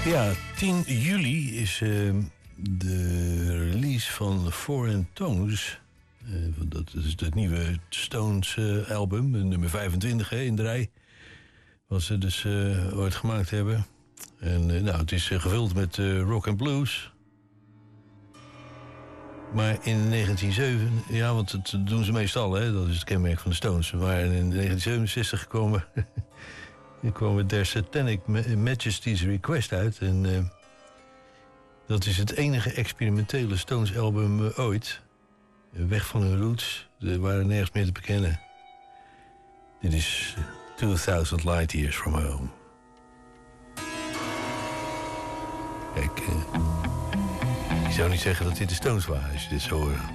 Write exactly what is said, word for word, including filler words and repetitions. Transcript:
Ja, tien juli is uh, de release van Foreign Tongues. Uh, dat is het nieuwe Stones uh, album, nummer vijfentwintig hè, in de rij. Wat ze dus uh, ooit gemaakt hebben. En uh, nou, het is uh, gevuld met uh, rock and blues. Maar in negentien zevenenzeventig, ja, want dat doen ze meestal, hè, dat is het kenmerk van de Stones. Maar in negentien zevenenzestig kwamen, kwamen Their Satanic Majesty's Request uit. En uh, dat is het enige experimentele Stones-album uh, ooit. Weg van hun roots, ze waren nergens meer te bekennen. Dit is two thousand Light Years From Home. Kijk, uh, ik zou niet zeggen dat dit de Stones waren als je dit zo hoort.